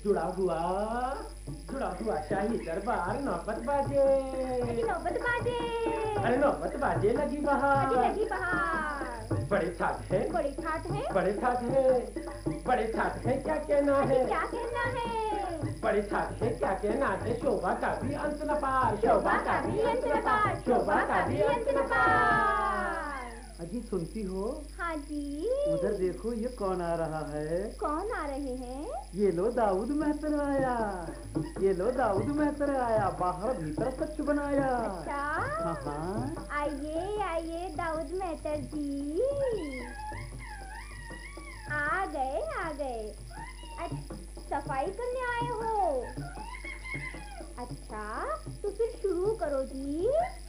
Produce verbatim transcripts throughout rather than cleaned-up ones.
जुड़ा हुआ जुड़ा हुआ शाही दरबार नौबत बाजे। अजी नौबत बाजे। अरे नौबत बाजे लगी बहार। अजी लगी बहार। बड़े ठाट है बड़ी ठाट है बड़े ठाट है बड़े ठाट है क्या कहना है क्या कहना है बड़े ठाट है क्या कहना है शोभा का भी अंत न पार शोभा का भी अंत न पार शोभा का भी अंत न पार। अजी सुनती हो? हाँ जी। उधर देखो ये कौन आ रहा है? कौन आ रहे हैं? ये लो दाऊद मेहतर आया। ये लो दाऊद मेहतर आया, बाहर भीतर स्वच्छ बनाया। अच्छा हाँ हाँ आइए आइए दाऊद मेहतर जी, आ गए आ गए। सफाई करने आए हो? अच्छा तो फिर शुरू करो जी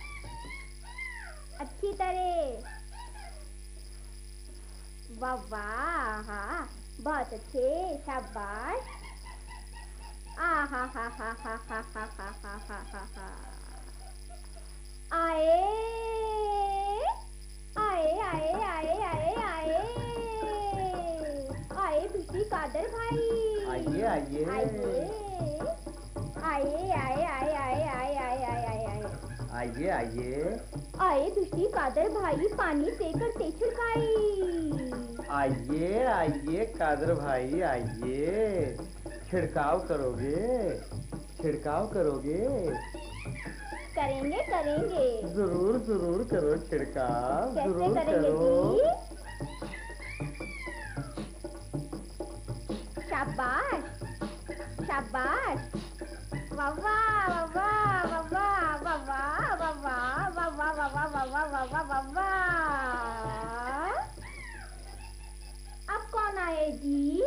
अच्छी तरह। वाह वाह हाँ बहुत अच्छे शाबाश। आ हा हा हा हा हा हा हा हा हा हा हा। आए आए आए आए आए आए आए बिजली कादर भाई। आइए आइए आइए आइए आए आए आए आए आए आए आए आए आइए आइए आए बिजली कादर भाई, पानी देकर ते छिड़काई। आइए आइए कादर भाई आइए, छिड़काव करोगे छिड़काव करोगे? करेंगे करेंगे जरूर जरूर करो छिड़काव, कैसे जरूर करेंगे करो। जी? शाबाश शाबाश। वाह वाह वाह वाह वाह वाह वाह वाह वाह वाह वाह वाह वाह वाह वाह वाह वाह वाह वाह। अब कौन आए जी?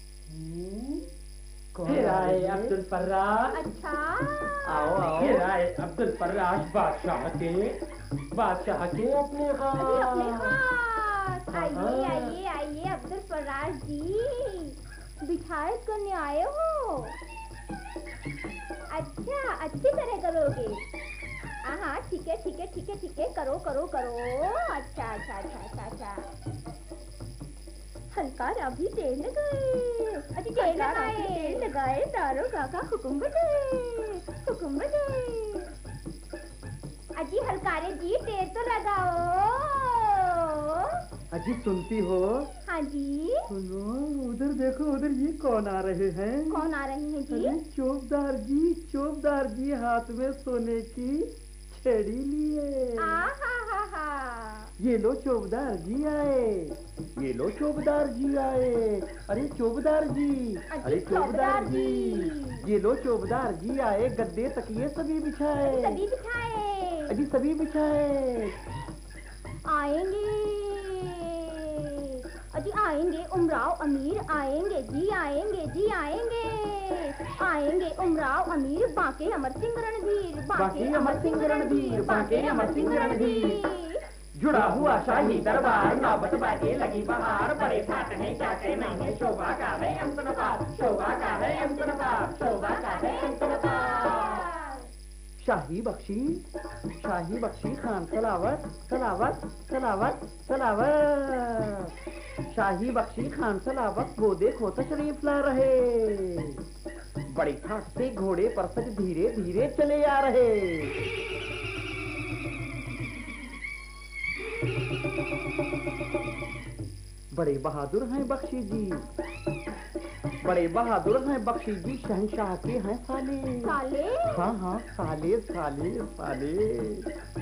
फिर आए अब्दुल फर्राज। अच्छा आओ आओ फिर आए अब्दुल फर्राज बादशाह के बादशाह के अपने अभी अपने हाथ। हाथ। आइए आइए आइए अब्दुल फराज जी, बिछायत करने आए हो? अच्छा अच्छी तरह करोगे? हाँ ठीक है ठीक है ठीक है ठीक है करो करो करो। अच्छा अच्छा अच्छा अच्छा अच्छा हल्का अभी तेल लगाए। अच्छा तेल लगाए तेल लगाए दारो काका हुकुम बजाए हुकुम बजाए। अजी हलकारे जी तेल तो लगाओ। अजी सुनती हो? हाँ जी। सुनो उधर देखो, उधर ये कौन आ रहे हैं? कौन आ रहे हैं जी? अरे चौबदार जी, चौबदार जी हाथ में सोने की छड़ी लिए। आ हा हा हा। ये लो चौबदार जी आए, ये लो चौबदार जी आए। अरे चौबदार जी, अरे चौबदार जी, ये लो चौबदार जी आए, गद्दे तकिए सभी बिछाए। सभी बिछाए। अजी सभी बिछाए। आएंगे अजी आएंगे उमराव अमीर आएंगे जी आएंगे जी आएंगे आएंगे उमराव अमीर बांके अमर सिंह रणधीर बांके अमर सिंह रणधीर बांके अमर सिंह रणधीर। जुड़ा हुआ शाही दरबार नौबत बाजे लगी बहार। बड़े ठाट है क्या कहना है शोभा का है अंत न पार शोभा का है अंत न पार शोभा का है अंत न पार। शाही बख्शी शाही बख्शी खान सलावत सलावत सलावत सलावत। शाही बख्शी खान सलावत वो देखो तशरीफ ला रहे, बड़ी ठाट से घोड़े पर सज धीरे धीरे चले आ रहे। बड़े बहादुर हैं बख्शी जी, बड़े बहादुर हैं बख्शी जी, शहंशाह के हैं साले। साले? हाँ हाँ साले साले साले।